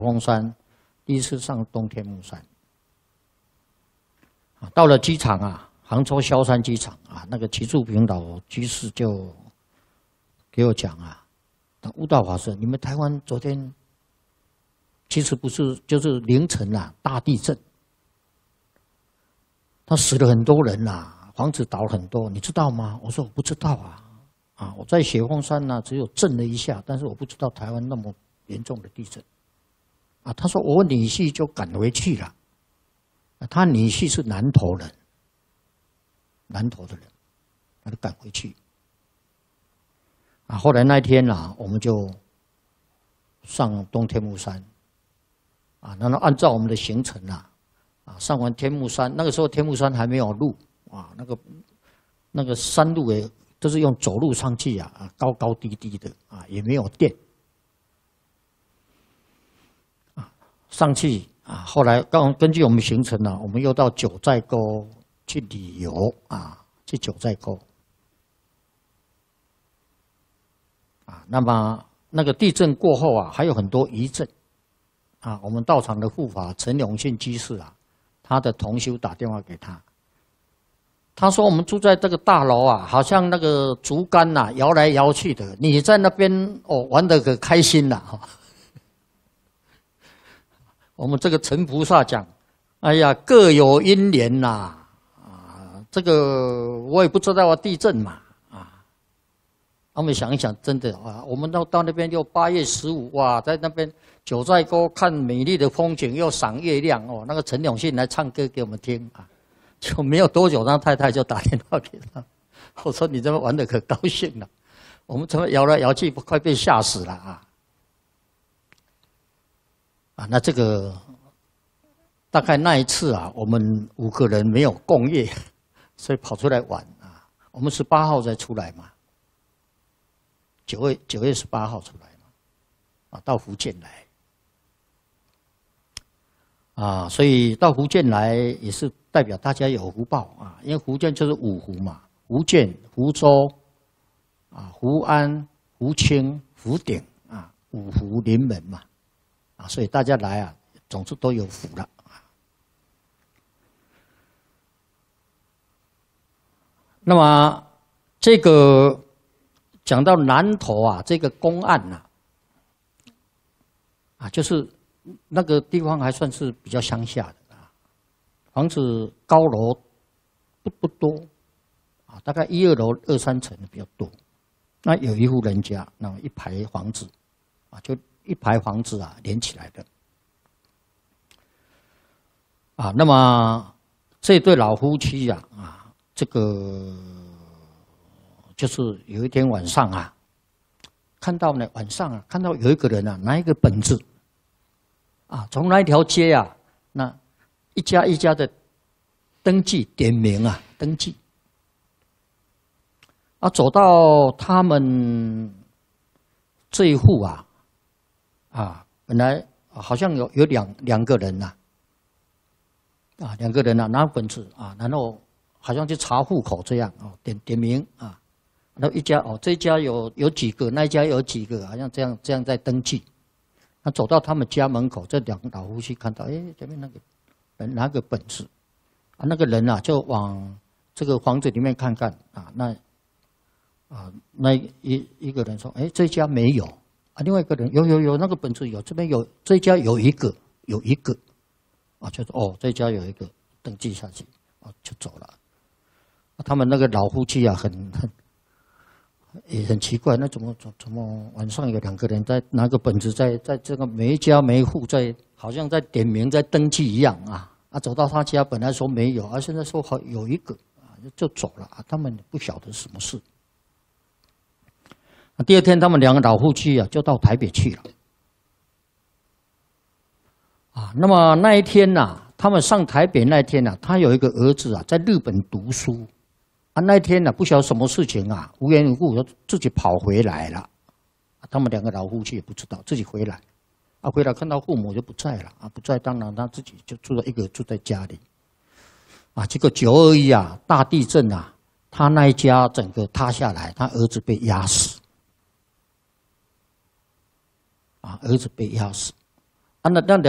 峰山，第一次上东天目山。到了机场啊，杭州萧山机场啊，那个齐柱平老居士就给我讲啊，悟道法师，你们台湾昨天其实不是，就是凌晨啊，大地震，他死了很多人呐，房子倒很多，你知道吗？我说我不知道啊，我在雪峰山呢，只有震了一下，但是我不知道台湾那么严重的地震。他说我女婿就赶回去了，他女婿是南投人，南投的人，他就赶回去。后来那一天啊，我们就上东天目山，然后按照我们的行程上完天目山，那个时候天目山还没有路那个山路也都是用走路上去高高低低的也没有电上去后来根据我们行程我们又到九寨沟去旅游去九寨沟那么那个地震过后还有很多余震我们道场的护法陈永信居士他的同修打电话给他，他说我们住在这个大楼好像那个竹竿摇来摇去的，你在那边玩得可开心了我们这个陈菩萨讲，哎呀，各有因缘这个我也不知道地震嘛我们想一想，真的我们到那边又8月15在那边九寨沟看美丽的风景，又赏月亮那个陈永信来唱歌给我们听就没有多久，那太太就打电话给他，我说你这么玩得可高兴了，我们怎么摇来摇去，快被吓死了那这个大概那一次我们5个人没有共业，所以跑出来玩我们18号再出来嘛，9月18号出来嘛到福建来所以到福建来也是代表大家有福报因为福建就是5湖嘛，福建、福州福安、福清、福鼎5湖临门嘛所以大家来总是都有福了那么这个讲到南投这个公案就是那个地方还算是比较乡下的房子高楼不多大概1、2楼2、3层比较多。那有一户人家，那一排房子就一排房子连起来的那么这对老夫妻这个就是有一天晚上看到呢，晚上看到有一个人拿一个本子从那一条街那一家一家的登记点名登记走到他们这一户本来好像有两个人2个人拿本子然后好像去查户口这样点名然后一家这一家有几个，那一家有几个，好像这样在登记。他走到他们家门口，这2个老夫妻看到，前面那个人拿个本子那个人就往这个房子里面看看那一个人说，这家没有另外一个人有那个本子有，这边有，这家有一个就说这家有一个登记下去就走了。他们那个老夫妻也很奇怪，那怎么晚上有2个人在拿个本子在这个每一家每一户好像在点名在登记一样走到他家本来说没有现在说有一个就走了他们不晓得什么事。第2天他们2个老夫妻就到台北去了那么那一天他们上台北那一天他有一个儿子在日本读书那一天不晓得什么事情无缘无故自己跑回来了他们2个老夫妻也不知道自己回来回来看到父母就不在了不在，当然他自己就住在家里结果921大地震他那一家整个塌下来，他儿子被压死儿子被压死啊，那